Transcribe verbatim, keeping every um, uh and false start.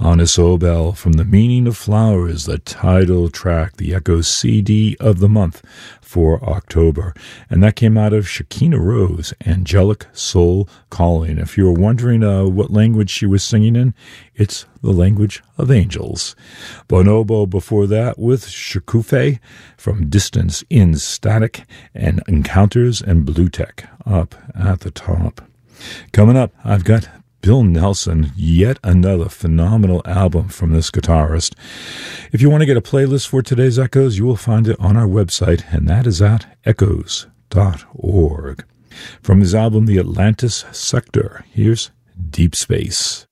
Hannes Obel from The Meaning of Flowers, the title track, the Echoes C D of the month for October. And that came out of Shekinah Rose, Angelic Soul Calling. If you were wondering uh, what language she was singing in, it's the language of angels. Bonobo before that with Shikufe from Distance in Static, and Encounters and Blue Tech up at the top. Coming up, I've got Bill Nelson, yet another phenomenal album from this guitarist. If you want to get a playlist for today's Echoes, you will find it on our website, and that is at echoes dot org. From his album, The Atlantis Sector, here's Deep Space.